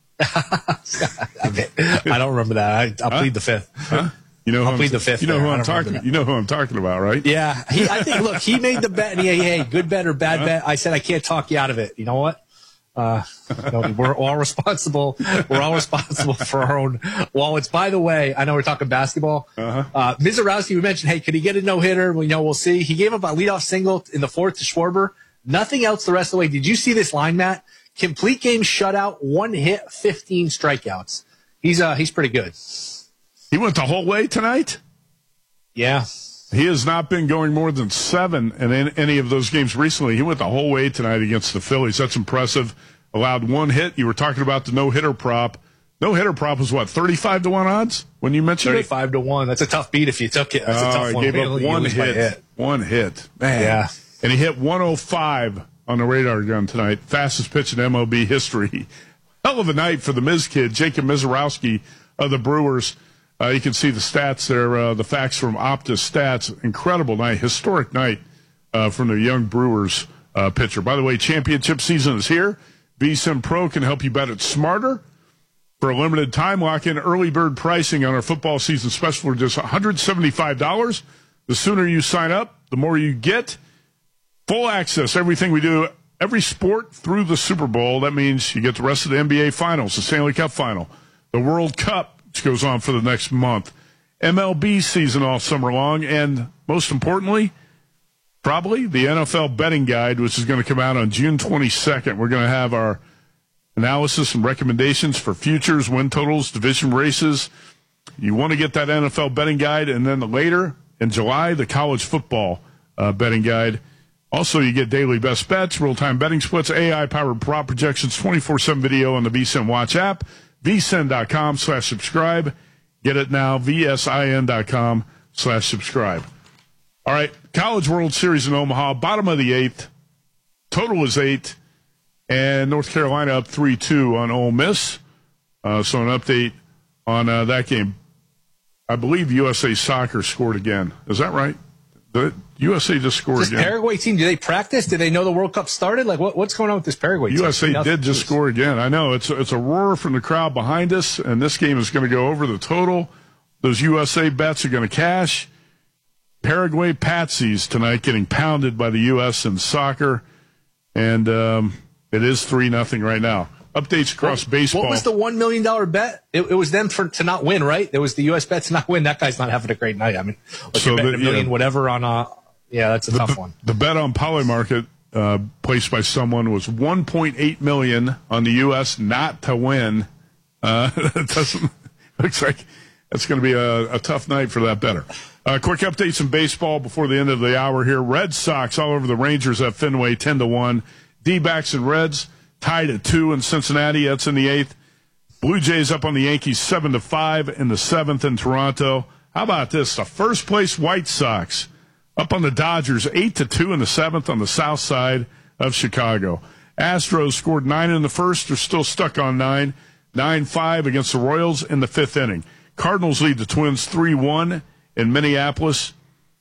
I don't remember that. I, I'll Huh? plead the fifth. Huh? You know who I'll I'm, plead the fifth You know there. who I I'm don't remember talking. that. You know who I'm talking about, right? Yeah, he, I think. Look, he made the bet, and he, hey, good bet or bad bet. I said I can't talk you out of it. You know what? Uh, no, we're all responsible. We're all responsible for our own wallets. By the way, I know we're talking basketball. Uh-huh. Uh, Mizorowski, we mentioned, hey, could he get a no hitter? Well, you know, we'll see. He gave up a leadoff single in the fourth to Schwarber. Nothing else the rest of the way. Did you see this line, Matt? Complete game shutout, one hit, fifteen strikeouts. He's uh, he's pretty good. He went the whole way tonight? Yeah. He has not been going more than seven in any of those games recently. He went the whole way tonight against the Phillies. That's impressive. Allowed one hit. You were talking about the no-hitter prop. No-hitter prop was what, thirty-five to one odds when you mentioned thirty-five to one. That's a tough beat if you took it. That's a it? tough Oh, one. he gave up You one lose by hit. hit. One hit. Man. Yeah. And he hit one oh five on the radar gun tonight. Fastest pitch in M L B history. Hell of a night for the Miz kid, Jacob Mizorowski of the Brewers. Uh, you can see the stats there, uh, the facts from Optus Stats. Incredible night, historic night uh, from the young Brewers uh, pitcher. By the way, championship season is here. V S I N Pro can help you bet it smarter. For a limited time, lock in early bird pricing on our football season special for just one hundred seventy-five dollars. The sooner you sign up, the more you get. Full access, everything we do, every sport through the Super Bowl. That means you get the rest of the N B A Finals, the Stanley Cup Final, the World Cup, which goes on for the next month, M L B season all summer long, and most importantly, probably the N F L betting guide, which is going to come out on June twenty-second. We're going to have our analysis and recommendations for futures, win totals, division races. You want to get that N F L betting guide, and then later in July, the college football uh, betting guide. Also, you get daily best bets, real-time betting splits, A I-powered prop projections, twenty-four seven video on the V S I N Watch app, V S I N dot com slash subscribe. Get it now, V S I N dot com slash subscribe. All right, College World Series in Omaha, bottom of the eighth. Total is eight, and North Carolina up three two on Ole Miss. Uh, so an update on uh, that game. I believe U S A Soccer scored again. Is that right? The U S A just scored This again. Paraguay team, do they practice? Do they know the World Cup started? Like, what, what's going on with this Paraguay team? U S A Nothing. did just score again. I know. It's, it's a roar from the crowd behind us, and this game is going to go over the total. Those U S A bets are going to cash. Paraguay Patsies tonight getting pounded by the U S in soccer, and um, it is three nothing right now. Updates across what, baseball. What was the one million dollars bet? It, it was them for to not win, right? It was the U S bet to not win. That guy's not having a great night. I mean, like So you're betting the- a million yeah. whatever on a – yeah, that's a the, tough one. The bet on Polymarket uh, placed by someone was one point eight million dollars on the U S not to win. Uh, it doesn't looks like that's going to be a, a tough night for that bettor. Uh, quick updates in baseball before the end of the hour here. Red Sox all over the Rangers at Fenway, ten to one. D-backs and Reds tied at two in Cincinnati. That's in the eighth. Blue Jays up on the Yankees seven to five in the seventh in Toronto. How about this? The first place White Sox up on the Dodgers eight to two in the seventh on the south side of Chicago. Astros scored nine in the first. They're still stuck on nine. nine five against the Royals in the fifth inning. Cardinals lead the Twins three one in Minneapolis.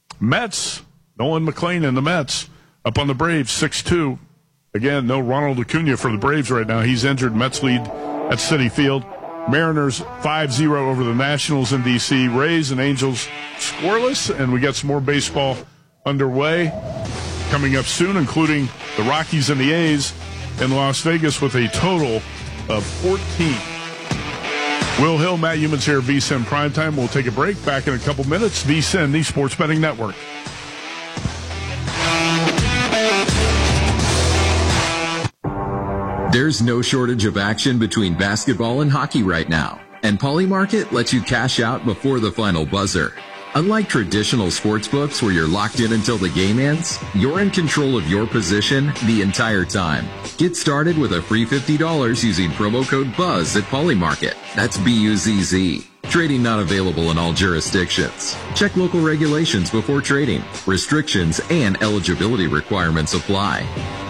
Mets, Nolan McLean and the Mets up on the Braves six two. Again, no Ronald Acuna for the Braves right now. He's injured. Mets lead at Citi Field. Mariners five zero over the Nationals in D C. Rays and Angels scoreless, and we got some more baseball underway coming up soon, including the Rockies and the A's in Las Vegas with a total of fourteen. Will Hill, Matt Humans here, V S I N Primetime. We'll take a break. Back in a couple minutes. V S I N, the Sports Betting Network. There's no shortage of action between basketball and hockey right now, and Polymarket lets you cash out before the final buzzer. Unlike traditional sports books where you're locked in until the game ends, you're in control of your position the entire time. Get started with a free fifty dollars using promo code BUZZ at Polymarket. That's B U Z Z. Trading not available in all jurisdictions. Check local regulations before trading. Restrictions and eligibility requirements apply.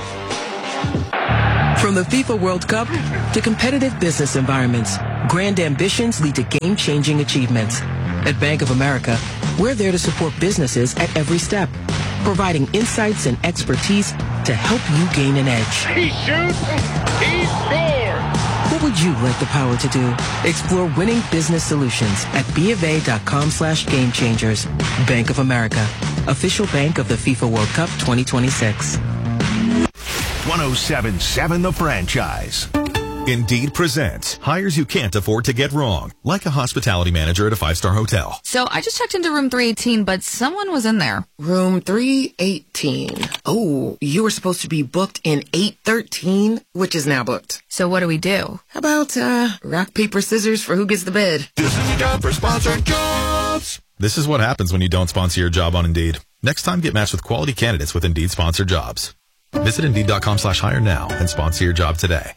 From the FIFA World Cup to competitive business environments, grand ambitions lead to game-changing achievements. At Bank of America, we're there to support businesses at every step, providing insights and expertise to help you gain an edge. He shoots, he scores! What would you like the power to do? Explore winning business solutions at BofA.com slash game changers. Bank of America, official bank of the FIFA World Cup twenty twenty-six. one oh seven point seven The Franchise. Indeed presents hires you can't afford to get wrong, like a hospitality manager at a five-star hotel. So I just checked into room three eighteen, but someone was in there. Room three eighteen. Oh, you were supposed to be booked in eight thirteen, which is now booked. So what do we do? How about, uh, rock, paper, scissors for who gets the bed? This is a job for sponsored jobs. This is what happens when you don't sponsor your job on Indeed. Next time, get matched with quality candidates with Indeed sponsored jobs. Visit Indeed.com slash hire now and sponsor your job today.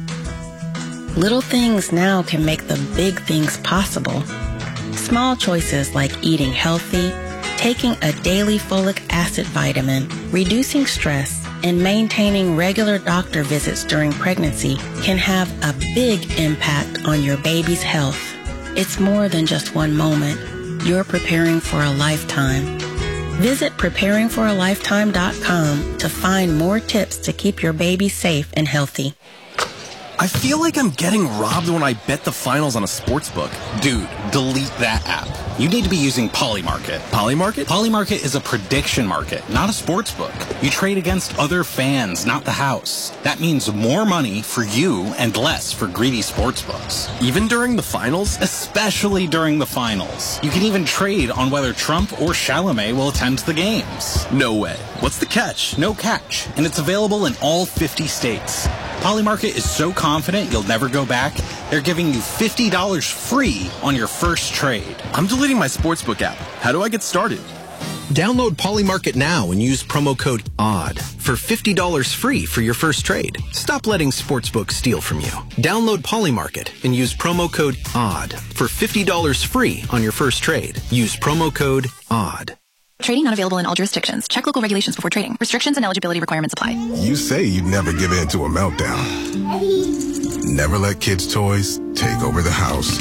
Little things now can make the big things possible. Small choices like eating healthy, taking a daily folic acid vitamin, reducing stress, and maintaining regular doctor visits during pregnancy can have a big impact on your baby's health. It's more than just one moment. You're preparing for a lifetime. Visit preparing for a lifetime dot com to find more tips to keep your baby safe and healthy. I feel like I'm getting robbed when I bet the finals on a sports book. Dude, delete that app. You need to be using Polymarket. Polymarket? Polymarket is a prediction market, not a sports book. You trade against other fans, not the house. That means more money for you and less for greedy sports books. Even during the finals? Especially during the finals. You can even trade on whether Trump or Chalamet will attend the games. No way. What's the catch? No catch. And it's available in all fifty states. Polymarket is so confident you'll never go back, they're giving you fifty dollars free on your first trade. I'm deleting my sportsbook app. How do I get started? Download Polymarket now and use promo code ODD for fifty dollars free for your first trade. Stop letting sportsbooks steal from you. Download Polymarket and use promo code ODD for fifty dollars free on your first trade. Use promo code ODD. Trading not available in all jurisdictions. Check local regulations before trading. Restrictions and eligibility requirements apply. You say you'd never give in to a meltdown. Never let kids' toys take over the house.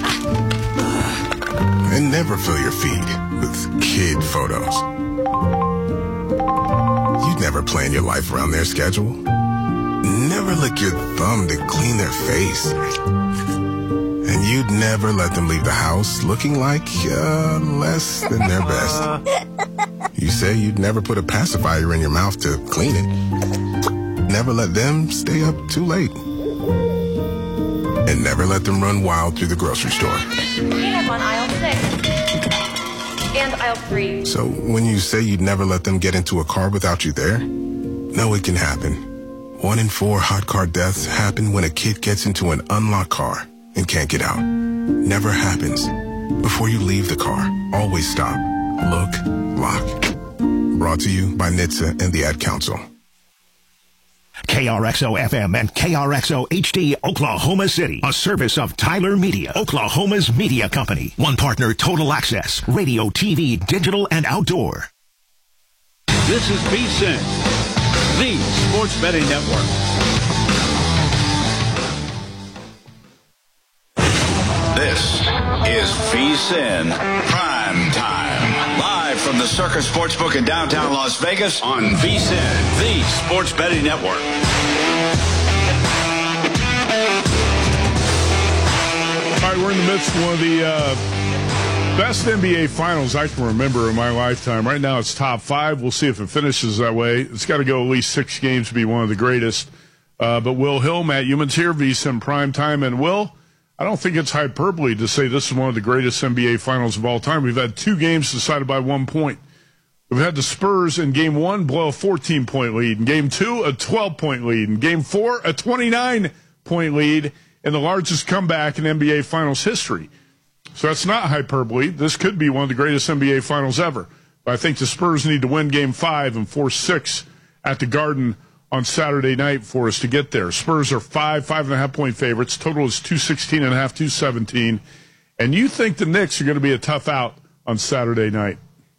And never fill your feed with kid photos. You'd never plan your life around their schedule. Never lick your thumb to clean their face. And you'd never let them leave the house looking like uh, less than their best. You say you'd never put a pacifier in your mouth to clean it. Never let them stay up too late. And never let them run wild through the grocery store. Peanut on aisle six. And aisle three. So when you say you'd never let them get into a car without you there, no, it can happen. One in four hot car deaths happen when a kid gets into an unlocked car and can't get out. Never happens. Before you leave the car, always stop, look, lock. Brought to you by N H T S A and the Ad Council. K R X O F M and K R X O H D Oklahoma City, a service of Tyler Media, Oklahoma's media company. One partner, Total Access, radio, T V, digital, and outdoor. This is VSiN, the Sports Betting Network. This is VSiN Prime Time. Live from the Circus Sportsbook in downtown Las Vegas on VSiN, the Sports Betting Network. All right, we're in the midst of one of the uh, best N B A finals I can remember in my lifetime. Right now it's top five. We'll see if it finishes that way. It's got to go at least six games to be one of the greatest. Uh, but Will Hill, Matt Youmans here, VSiN Prime Time. And Will, I don't think it's hyperbole to say this is one of the greatest N B A finals of all time. We've had two games decided by one point. We've had the Spurs in game one blow a fourteen-point lead. In game two, a twelve-point lead. In game four, a twenty-nine-point lead, and the largest comeback in N B A finals history. So that's not hyperbole. This could be one of the greatest N B A finals ever. But I think the Spurs need to win game five and force six at the Garden on Saturday night for us to get there. Spurs are five, five and a half point favorites. Total is two sixteen and a half, two seventeen. And you think the Knicks are going to be a tough out on Saturday night?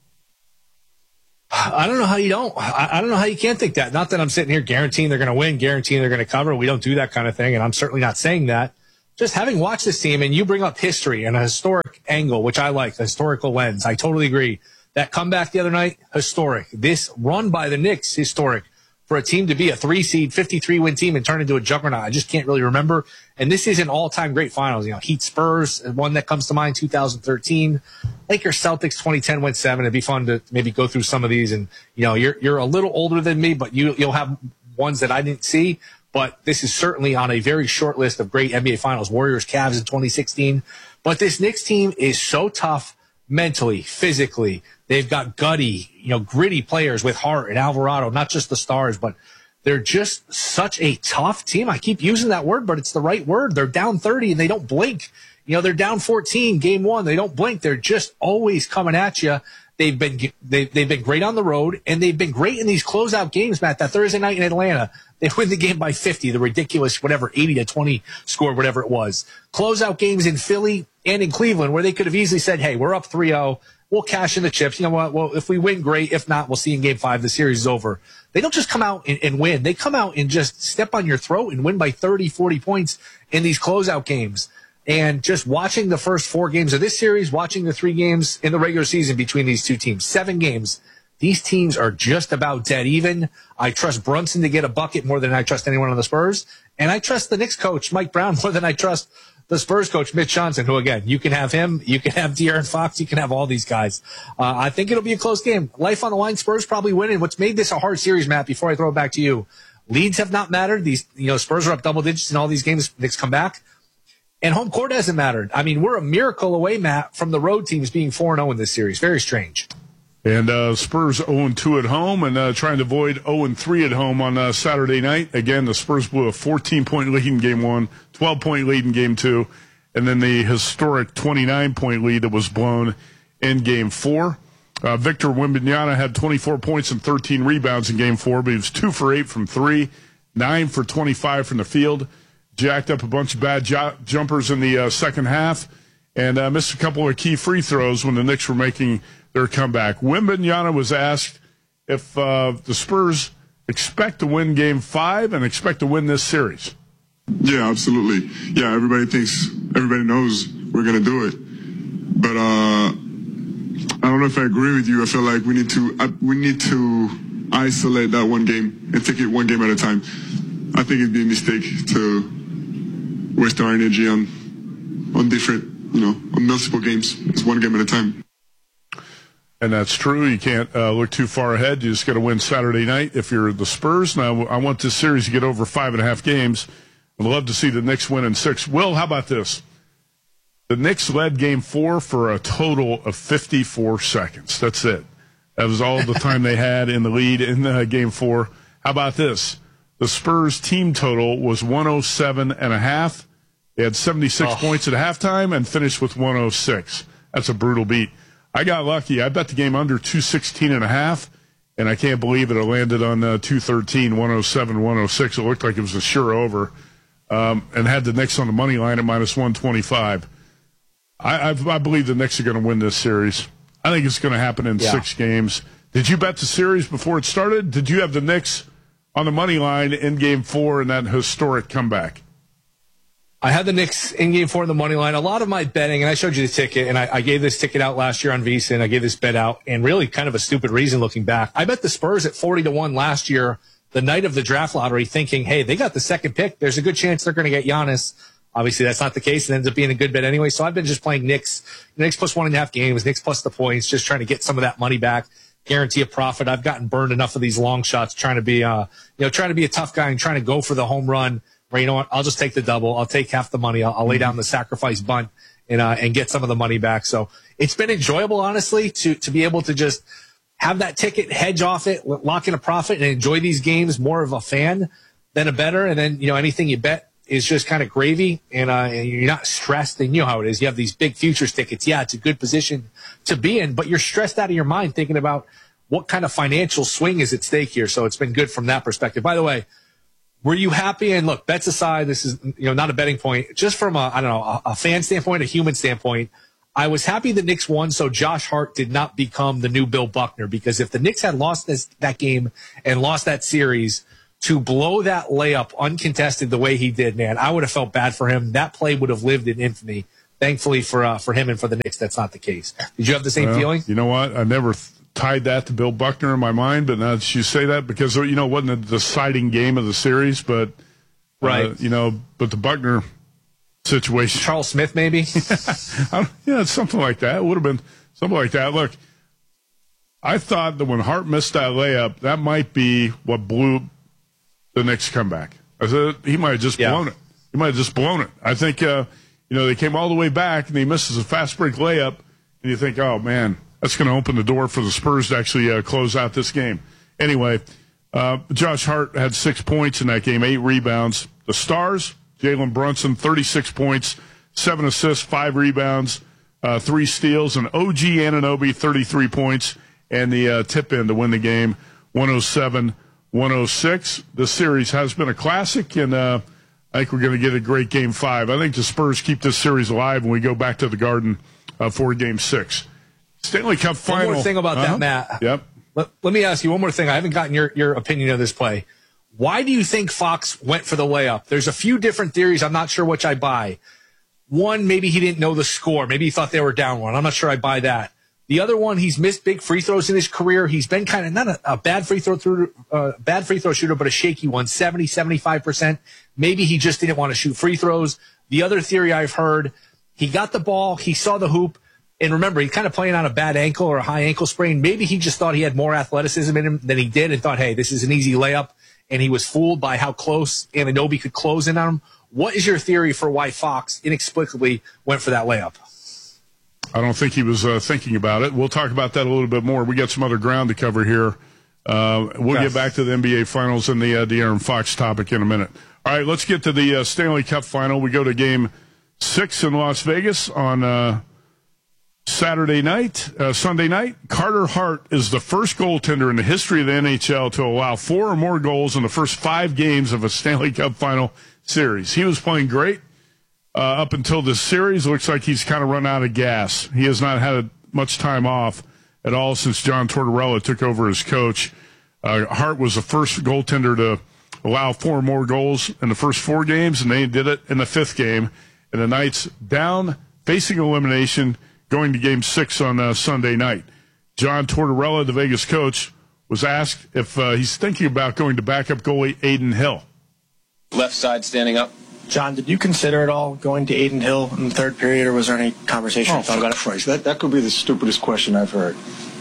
I don't know how you don't. I, I don't know how you can't think that. Not that I'm sitting here guaranteeing they're going to win, guaranteeing they're going to cover. We don't do that kind of thing, and I'm certainly not saying that. Just having watched this team, and you bring up history and a historic angle, which I like, a historical lens. I totally agree. That comeback the other night, historic. This run by the Knicks, historic. For a team to be a three-seed, fifty-three win team and turn into a juggernaut, I just can't really remember. And this is an all-time great finals. You know, Heat Spurs, one that comes to mind, two thousand thirteen. Lakers Celtics, twenty ten went seven. It'd be fun to maybe go through some of these. And, you know, you're you're a little older than me, but you, you'll have ones that I didn't see. But this is certainly on a very short list of great N B A finals. Warriors, Cavs in twenty sixteen. But this Knicks team is so tough mentally, physically. They've got gutty, you know, gritty players with Hart and Alvarado, not just the stars, but they're just such a tough team. I keep using that word, but it's the right word. They're down thirty and they don't blink. You know, they're down fourteen, game one. They don't blink. They're just always coming at you. They've been they, they've been great on the road, and they've been great in these closeout games, Matt. That Thursday night in Atlanta, they win the game by fifty, the ridiculous, whatever, eighty to twenty score, whatever it was. Closeout games in Philly and in Cleveland where they could have easily said, hey, we're up three oh. We'll cash in the chips. You know what? Well, if we win, great. If not, we'll see in game five. The series is over. They don't just come out and, and win. They come out and just step on your throat and win by thirty, forty points in these closeout games. And just watching the first four games of this series, watching the three games in the regular season between these two teams, seven games, these teams are just about dead even. I trust Brunson to get a bucket more than I trust anyone on the Spurs. And I trust the Knicks coach, Mike Brown, more than I trust the Spurs coach, Mitch Johnson, who, again, you can have him, you can have De'Aaron Fox, you can have all these guys. Uh, I think it'll be a close game. Life on the line, Spurs probably winning. What's made this a hard series, Matt, before I throw it back to you, leads have not mattered. These, you know, Spurs are up double digits in all these games. Knicks come back. And home court hasn't mattered. I mean, we're a miracle away, Matt, from the road teams being four and oh in this series. Very strange. And uh, Spurs oh and two at home and uh, trying to avoid oh and three at home on uh, Saturday night. Again, the Spurs blew a fourteen-point lead in game one, twelve-point lead in game two, and then the historic twenty-nine-point lead that was blown in game four. Uh, Victor Wembanyama had twenty-four points and thirteen rebounds in game four, but he was two for eight from three, nine for twenty-five from the field. Jacked up a bunch of bad jo- jumpers in the uh, second half and uh, missed a couple of key free throws when the Knicks were making their comeback. Wembanyama was asked if uh, the Spurs expect to win game five and expect to win this series. Yeah, absolutely. Yeah, everybody thinks, everybody knows we're going to do it. But uh, I don't know if I agree with you. I feel like we need to uh, we need to isolate that one game and take it one game at a time. I think it'd be a mistake to waste our energy on on different, you know, on multiple games. It's one game at a time. And that's true. You can't uh, look too far ahead. You just got to win Saturday night if you're the Spurs. Now, I want this series to get over five and a half games. I'd love to see the Knicks win in six. Will, how about this? The Knicks led game four for a total of fifty-four seconds. That's it. That was all the time they had in the lead in uh, game four. How about this? The Spurs team total was one oh seven and a half. They had seventy-six oh. points at halftime and finished with one oh six. That's a brutal beat. I got lucky. I bet the game under two sixteen and a half, and I can't believe it. It landed on uh, two thirteen, one oh seven, one oh six. It looked like it was a sure over, um, and had the Knicks on the money line at minus one twenty-five. I, I've, I believe the Knicks are going to win this series. I think it's going to happen in yeah. six games. Did you bet the series before it started? Did you have the Knicks on the money line in game four in that historic comeback? I had the Knicks in game four in the money line. A lot of my betting, and I showed you the ticket, and I, I gave this ticket out last year on VSiN. I gave this bet out, and really kind of a stupid reason looking back. I bet the Spurs at forty to one last year, the night of the draft lottery, thinking, hey, they got the second pick. There's a good chance they're going to get Giannis. Obviously, that's not the case. It ends up being a good bet anyway. So I've been just playing Knicks, Knicks plus one and a half games, Knicks plus the points, just trying to get some of that money back. Guarantee a profit. I've gotten burned enough of these long shots trying to be, uh, you know, trying to be a tough guy and trying to go for the home run where, you know what, I'll just take the double. I'll take half the money. I'll, I'll lay down the sacrifice bunt and, uh, and get some of the money back. So it's been enjoyable, honestly, to, to be able to just have that ticket, hedge off it, lock in a profit and enjoy these games more of a fan than a bettor. And then, you know, anything you bet is just kind of gravy and, uh, and you're not stressed. And you know how it is. You have these big futures tickets. Yeah, it's a good position to be in, but you're stressed out of your mind thinking about what kind of financial swing is at stake here. So it's been good from that perspective. By the way, Were you happy? And look, bets aside, this is, you know, not a betting point. Just from a, I don't know, a, a fan standpoint, a human standpoint, I was happy the Knicks won, so Josh Hart did not become the new Bill Buckner. Because if the Knicks had lost this, that game and lost that series, to blow that layup uncontested the way he did, man, I would have felt bad for him. That play would have lived in infamy. Thankfully for uh, for him and for the Knicks, that's not the case. Did you have the same well, feeling? You know what? I never th- tied that to Bill Buckner in my mind, but now that you say that, because, you know, it wasn't a deciding game of the series, but, uh, right. you know, but the Buckner situation. Charles Smith, maybe? yeah, something like that. It would have been something like that. Look, I thought that when Hart missed that layup, that might be what blew the Knicks comeback. I said he might have just yeah. blown it. He might have just blown it. I think, uh, you know, they came all the way back, and he misses a fast break layup, and you think, oh, man, that's going to open the door for the Spurs to actually uh, close out this game. Anyway, uh, Josh Hart had six points in that game, eight rebounds. The Stars, Jalen Brunson, thirty-six points, seven assists, five rebounds, uh, three steals, and O G Anunoby, thirty-three points, and the uh, tip-in to win the game, one oh seven one oh six. This series has been a classic, and uh, I think we're going to get a great Game five. I think the Spurs keep this series alive when we go back to the Garden uh, for Game six. Stanley Cup final. One more thing about uh-huh. that, Matt. Yep. Let, let me ask you one more thing. I haven't gotten your, your opinion of this play. Why do you think Fox went for the layup? There's a few different theories. I'm not sure which I buy. One, maybe he didn't know the score. Maybe he thought they were down one. I'm not sure I buy that. The other one, he's missed big free throws in his career. He's been kind of not a, a bad free throw through, uh, bad free throw shooter, but a shaky one, seventy, seventy-five percent. Maybe he just didn't want to shoot free throws. The other theory I've heard, he got the ball, he saw the hoop, and remember, he's kind of playing on a bad ankle or a high ankle sprain. Maybe he just thought he had more athleticism in him than he did and thought, hey, this is an easy layup, and he was fooled by how close Anunoby could close in on him. What is your theory for why Fox inexplicably went for that layup? I don't think he was uh, thinking about it. We'll talk about that a little bit more. We got some other ground to cover here. Uh, we'll yes. get back to the N B A Finals and the uh, De'Aaron Fox topic in a minute. All right, let's get to the uh, Stanley Cup Final. We go to Game Six in Las Vegas on uh, Saturday night, uh, Sunday night. Carter Hart is the first goaltender in the history of the N H L to allow four or more goals in the first five games of a Stanley Cup Final series. He was playing great. Uh, up until this series, looks like he's kind of run out of gas. He has not had much time off at all since John Tortorella took over as coach. Uh, Hart was the first goaltender to allow four or more goals in the first four games, and they did it in the fifth game. And the Knights down, facing elimination, going to Game Six on uh, Sunday night. John Tortorella, the Vegas coach, was asked if uh, he's thinking about going to backup goalie Adin Hill. Left side standing up. John, did you consider at all going to Adin Hill in the third period, or was there any conversation oh, you thought about it? Christ. That, that could be the stupidest question I've heard.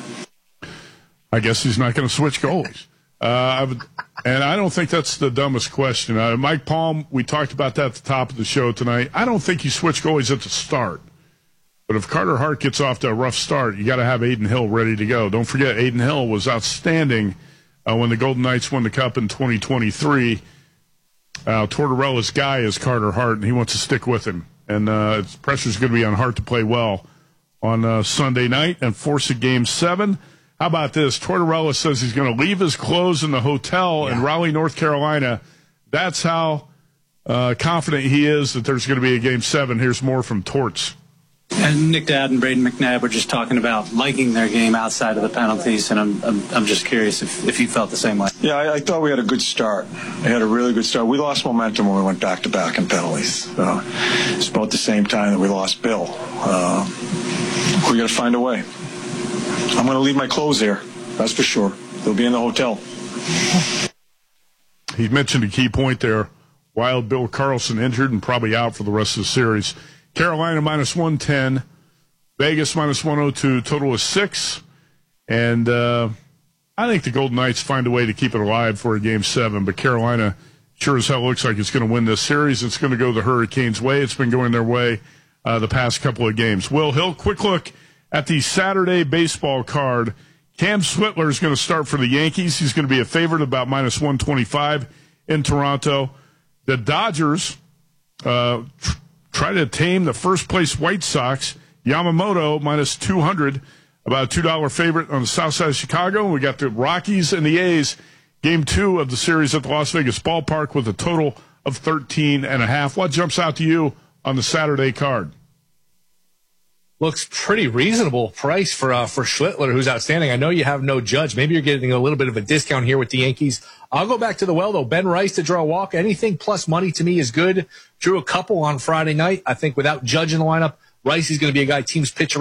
I guess he's not going to switch goalies. Uh, I would, and I don't think that's the dumbest question. Uh, Mike Palm, we talked about that at the top of the show tonight. I don't think you switch goalies at the start. But if Carter Hart gets off to a rough start, you got to have Adin Hill ready to go. Don't forget, Adin Hill was outstanding uh, when the Golden Knights won the Cup in twenty twenty-three. Uh, Tortorella's guy is Carter Hart, and he wants to stick with him. And uh, pressure's going to be on Hart to play well on uh, Sunday night and force a Game seven. How about this? Tortorella says he's going to leave his clothes in the hotel yeah. in Raleigh, North Carolina. That's how uh, confident he is that there's going to be a Game seven. Here's more from Torts. And Nick Dad and Braden McNabb were just talking about liking their game outside of the penalties, and I'm I'm, I'm just curious if, if you felt the same way. Yeah, I, I thought we had a good start. We had a really good start. We lost momentum when we went back-to-back in penalties. Uh, it's about the same time that we lost Bill. Uh, we got to find a way. I'm going to leave my clothes here, that's for sure. They'll be in the hotel. He mentioned a key point there. Wild Bill Carlson injured and probably out for the rest of the series. Carolina minus one ten, Vegas minus one oh two, total is six. And uh, I think the Golden Knights find a way to keep it alive for a Game seven, but Carolina sure as hell looks like it's going to win this series. It's going to go the Hurricanes' way. It's been going their way uh, the past couple of games. Will Hill, quick look at the Saturday baseball card. Cam Switler is going to start for the Yankees. He's going to be a favorite, about minus one twenty-five in Toronto. The Dodgers uh, tr- try to tame the first-place White Sox. Yamamoto, minus two hundred, about a two dollar favorite on the south side of Chicago. We got the Rockies and the A's Game two of the series at the Las Vegas ballpark with a total of thirteen and a half. What jumps out to you on the Saturday card? Looks pretty reasonable price for uh, for Schlittler, who's outstanding. I know you have no Judge. Maybe you're getting a little bit of a discount here with the Yankees. I'll go back to the well, though. Ben Rice to draw a walk. Anything plus money to me is good. Drew a couple on Friday night. I think without Judge in the lineup, Rice is going to be a guy teams pitch around.